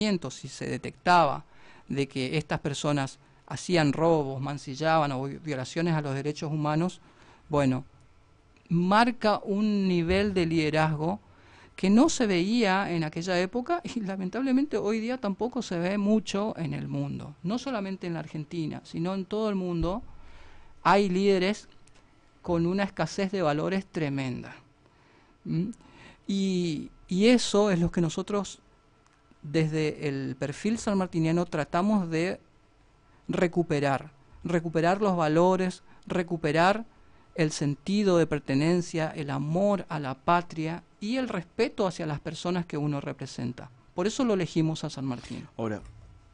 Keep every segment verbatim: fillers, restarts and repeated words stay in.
si se detectaba de que estas personas hacían robos, mancillaban o violaciones a los derechos humanos, bueno, marca un nivel de liderazgo que no se veía en aquella época y lamentablemente hoy día tampoco se ve mucho en el mundo. No solamente en la Argentina, sino en todo el mundo hay líderes con una escasez de valores tremenda. ¿Mm? Y, y eso es lo que nosotros desde el perfil sanmartiniano tratamos de recuperar, recuperar los valores, recuperar el sentido de pertenencia, el amor a la patria y el respeto hacia las personas que uno representa. Por eso lo elegimos a San Martín. Ahora,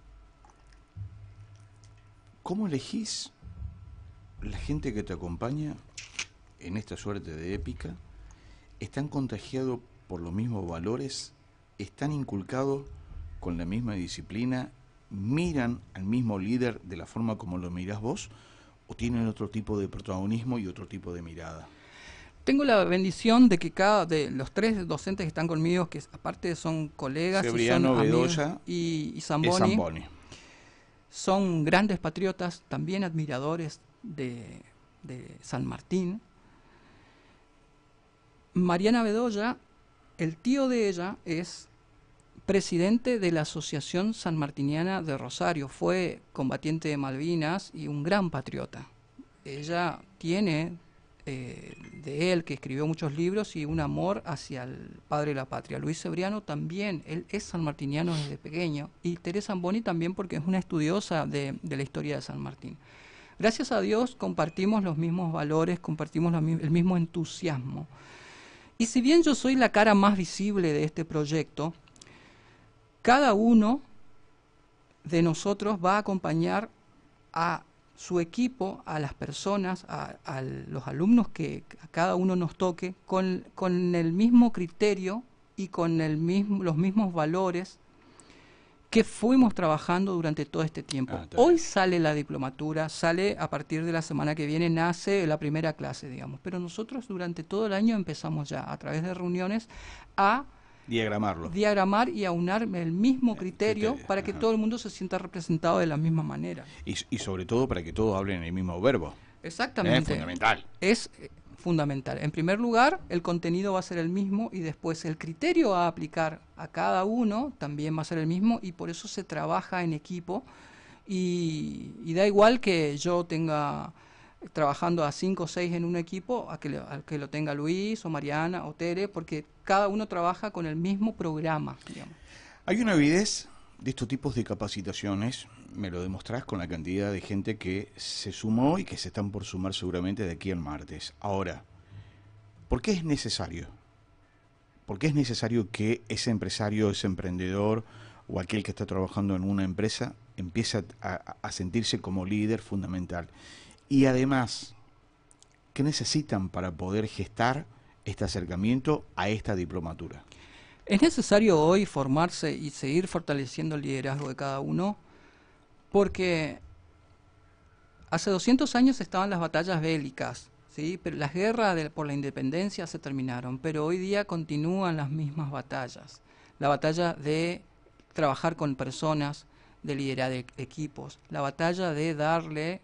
¿cómo elegís la gente que te acompaña en esta suerte de épica? ¿Están contagiados por los mismos valores? ¿Están inculcados con la misma disciplina? ¿Miran al mismo líder de la forma como lo mirás vos? ¿O tienen otro tipo de protagonismo y otro tipo de mirada? Tengo la bendición de que cada de los tres docentes que están conmigo, que aparte son colegas, Cebriano, y son Bedoya amigos, y, y Zamboni, Zamboni, son grandes patriotas, también admiradores de, de San Martín. Mariana Bedoya, el tío de ella, es presidente de la Asociación Sanmartiniana de Rosario, fue combatiente de Malvinas y un gran patriota. Ella tiene eh, de él, que escribió muchos libros, y un amor hacia el padre de la patria. Luis Cebriano también, él es sanmartiniano desde pequeño, y Teresa Zamboni también, porque es una estudiosa de, de la historia de San Martín. Gracias a Dios compartimos los mismos valores, compartimos la, el mismo entusiasmo. Y si bien yo soy la cara más visible de este proyecto, cada uno de nosotros va a acompañar a su equipo, a las personas, a, a los alumnos que a cada uno nos toque, con, con el mismo criterio y con el mismo, los mismos valores que fuimos trabajando durante todo este tiempo. Ah, Hoy sale la diplomatura, sale a partir de la semana que viene, nace la primera clase, digamos, pero nosotros durante todo el año empezamos ya a través de reuniones a diagramarlo. Diagramar y aunar el mismo criterio, criterio para que ajá. todo el mundo se sienta representado de la misma manera. Y, y sobre todo para que todos hablen el mismo verbo. Exactamente. Es fundamental. Es eh, fundamental. En primer lugar, el contenido va a ser el mismo y después el criterio a aplicar a cada uno también va a ser el mismo, y por eso se trabaja en equipo y, y da igual que yo tenga trabajando a cinco o seis en un equipo, a que, le, a que lo tenga Luis o Mariana o Tere, porque cada uno trabaja con el mismo programa, digamos. Hay una avidez de estos tipos de capacitaciones, me lo demostrás con la cantidad de gente que se sumó y que se están por sumar seguramente de aquí al martes. Ahora, ¿por qué es necesario? ¿Por qué es necesario que ese empresario, ese emprendedor o aquel que está trabajando en una empresa empiece a, a sentirse como líder fundamental? Y además, ¿qué necesitan para poder gestar este acercamiento a esta diplomatura? Es necesario hoy formarse y seguir fortaleciendo el liderazgo de cada uno, porque hace doscientos años estaban las batallas bélicas, ¿sí? Pero las guerras de, por la independencia se terminaron, pero hoy día continúan las mismas batallas. La batalla de trabajar con personas, de liderar de equipos, la batalla de darle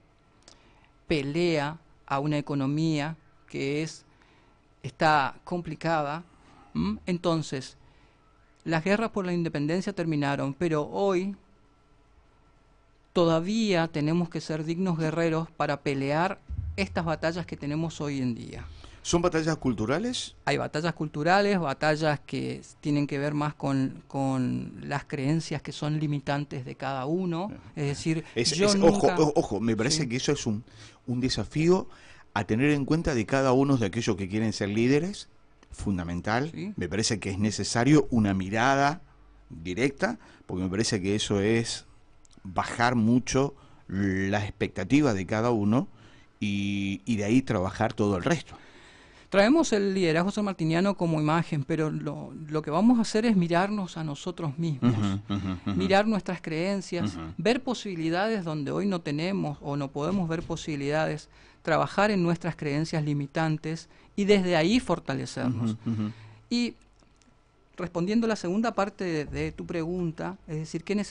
pelea a una economía que es está complicada. ¿Mm? Entonces, las guerras por la independencia terminaron, pero hoy todavía tenemos que ser dignos guerreros para pelear estas batallas que tenemos hoy en día. ¿Son batallas culturales? Hay batallas culturales, batallas que tienen que ver más con, con las creencias que son limitantes de cada uno. Es decir, es, yo es, nunca... Ojo, ojo, me parece sí. que eso es un, un desafío a tener en cuenta de cada uno de aquellos que quieren ser líderes, fundamental. Sí. Me parece que es necesario una mirada directa, porque me parece que eso es bajar mucho las expectativas de cada uno y, y de ahí trabajar todo el resto. Traemos el liderazgo sanmartiniano como imagen, pero lo, lo que vamos a hacer es mirarnos a nosotros mismos, uh-huh, uh-huh, uh-huh. mirar nuestras creencias, uh-huh. ver posibilidades donde hoy no tenemos o no podemos ver posibilidades, trabajar en nuestras creencias limitantes y desde ahí fortalecernos. Uh-huh, uh-huh. Y respondiendo la segunda parte de, de tu pregunta, es decir, ¿qué